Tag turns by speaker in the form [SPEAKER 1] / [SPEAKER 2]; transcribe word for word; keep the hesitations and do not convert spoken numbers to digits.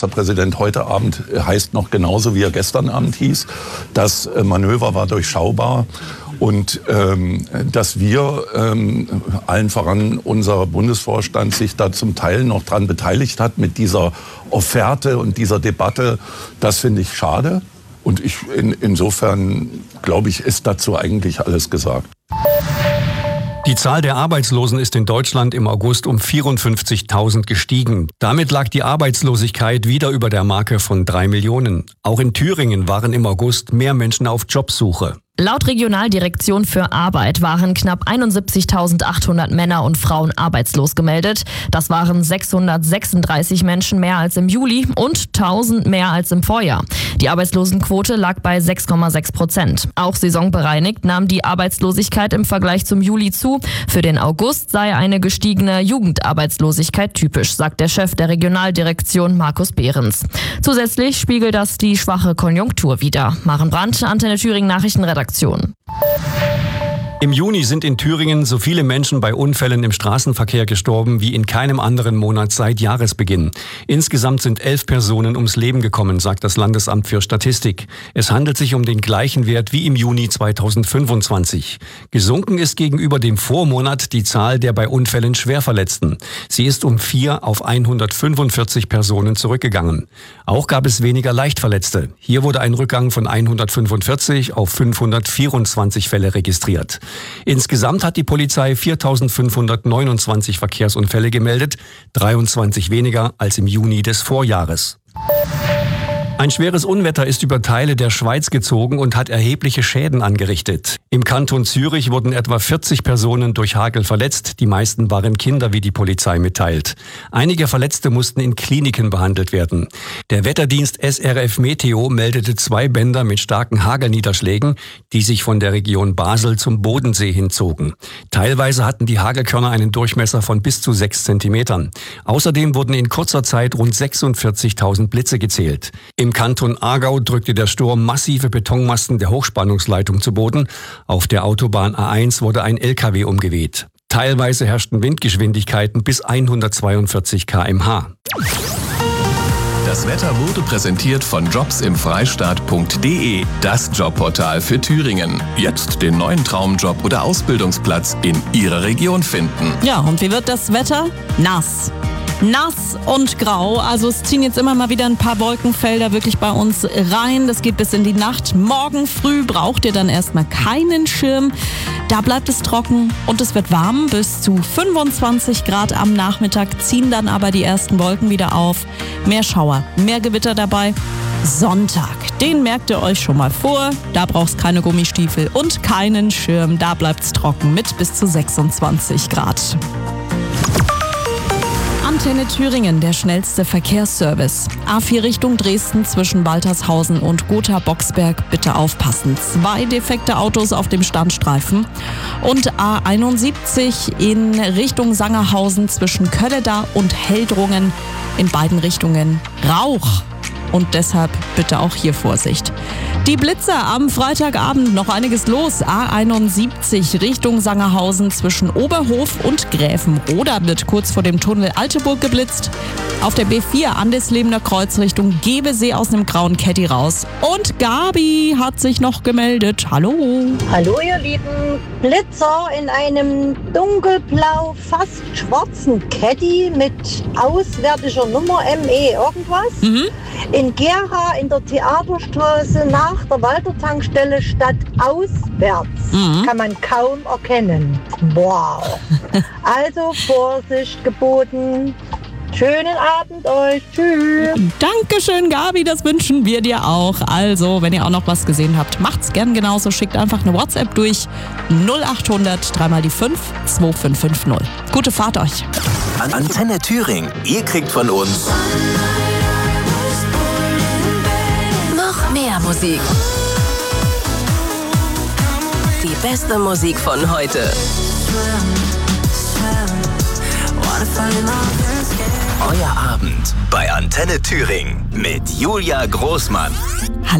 [SPEAKER 1] Ministerpräsident heute Abend heißt noch genauso, wie er gestern Abend hieß. Das Manöver war durchschaubar. Und ähm, dass wir, ähm, allen voran unser Bundesvorstand, sich da zum Teil noch dran beteiligt hat mit dieser Offerte und dieser Debatte, das finde ich schade. Und ich, in, insofern, glaube ich, ist dazu eigentlich alles gesagt.
[SPEAKER 2] Die Zahl der Arbeitslosen ist in Deutschland im August um vierundfünfzigtausend gestiegen. Damit lag die Arbeitslosigkeit wieder über der Marke von drei Millionen. Auch in Thüringen waren im August mehr Menschen auf Jobsuche.
[SPEAKER 3] Laut Regionaldirektion für Arbeit waren knapp einundsiebzigtausendachthundert Männer und Frauen arbeitslos gemeldet. Das waren sechshundertsechsunddreißig Menschen mehr als im Juli und tausend mehr als im Vorjahr. Die Arbeitslosenquote lag bei sechs Komma sechs Prozent. Auch saisonbereinigt nahm die Arbeitslosigkeit im Vergleich zum Juli zu. Für den August sei eine gestiegene Jugendarbeitslosigkeit typisch, sagt der Chef der Regionaldirektion Markus Behrens. Zusätzlich spiegelt das die schwache Konjunktur wider. Maren Brandt, Antenne Thüringen Nachrichtenredaktion.
[SPEAKER 2] Im Juni sind in Thüringen so viele Menschen bei Unfällen im Straßenverkehr gestorben wie in keinem anderen Monat seit Jahresbeginn. Insgesamt sind elf Personen ums Leben gekommen, sagt das Landesamt für Statistik. Es handelt sich um den gleichen Wert wie im Juni zweitausendfünfundzwanzig. Gesunken ist gegenüber dem Vormonat die Zahl der bei Unfällen Schwerverletzten. Sie ist um vier auf hundertfünfundvierzig Personen zurückgegangen. Auch gab es weniger Leichtverletzte. Hier wurde ein Rückgang von hundertfünfundvierzig auf fünfhundertvierundzwanzig Fälle registriert. Insgesamt hat die Polizei viertausendfünfhundertneunundzwanzig Verkehrsunfälle gemeldet, dreiundzwanzig weniger als im Juni des Vorjahres. Ein schweres Unwetter ist über Teile der Schweiz gezogen und hat erhebliche Schäden angerichtet. Im Kanton Zürich wurden etwa vierzig Personen durch Hagel verletzt. Die meisten waren Kinder, wie die Polizei mitteilt. Einige Verletzte mussten in Kliniken behandelt werden. Der Wetterdienst S R F Meteo meldete zwei Bänder mit starken Hagelniederschlägen, die sich von der Region Basel zum Bodensee hinzogen. Teilweise hatten die Hagelkörner einen Durchmesser von bis zu sechs Zentimetern. Außerdem wurden in kurzer Zeit rund sechsundvierzigtausend Blitze gezählt. Im Kanton Aargau drückte der Sturm massive Betonmasten der Hochspannungsleitung zu Boden. Auf der Autobahn A eins wurde ein L K W umgeweht. Teilweise herrschten Windgeschwindigkeiten bis hundertzweiundvierzig Kilometer pro Stunde.
[SPEAKER 4] Das Wetter wurde präsentiert von jobs im freistaat punkt de, das Jobportal für Thüringen. Jetzt den neuen Traumjob oder Ausbildungsplatz in Ihrer Region finden.
[SPEAKER 5] Ja, und wie wird das Wetter? Nass. Nass und grau, also es ziehen jetzt immer mal wieder ein paar Wolkenfelder wirklich bei uns rein. Das geht bis in die Nacht. Morgen früh braucht ihr dann erstmal keinen Schirm. Da bleibt es trocken und es wird warm. Bis zu fünfundzwanzig Grad am Nachmittag ziehen dann aber die ersten Wolken wieder auf. Mehr Schauer, mehr Gewitter dabei. Sonntag, den merkt ihr euch schon mal vor. Da braucht's keine Gummistiefel und keinen Schirm. Da bleibt's trocken mit bis zu sechsundzwanzig Grad. Antenne Thüringen, der schnellste Verkehrsservice. A vier Richtung Dresden zwischen Waltershausen und Gotha-Boxberg. Bitte aufpassen. Zwei defekte Autos auf dem Standstreifen. Und A einundsiebzig in Richtung Sangerhausen zwischen Kölleda und Heldrungen. In beiden Richtungen Rauch. Und deshalb bitte auch hier Vorsicht. Die Blitzer am Freitagabend, noch einiges los. A einundsiebzig Richtung Sangerhausen zwischen Oberhof und Gräfenroda wird kurz vor dem Tunnel Alteburg geblitzt. Auf der B vier Andeslebener Kreuz Richtung Gebesee aus einem grauen Caddy raus. Und Gabi hat sich noch gemeldet. Hallo.
[SPEAKER 6] Hallo ihr Lieben. Blitzer in einem dunkelblau, fast schwarzen Caddy mit auswärtiger Nummer M E irgendwas. Mhm. In Gera in der Theaterstraße nach der Walter-Tankstelle statt auswärts. Mhm. Kann man kaum erkennen. Wow. Also Vorsicht geboten. Schönen Abend euch. Tschüss.
[SPEAKER 5] Dankeschön, Gabi. Das wünschen wir dir auch. Also, wenn ihr auch noch was gesehen habt, macht's gern genauso. Schickt einfach eine WhatsApp durch null achthundert drei mal die fünf zwei fünf fünf null. Gute Fahrt euch.
[SPEAKER 4] Antenne Thüringen. Ihr kriegt von uns
[SPEAKER 7] noch mehr Musik. Die beste Musik von heute.
[SPEAKER 4] Euer Abend bei Antenne Thüringen mit Julia Großmann.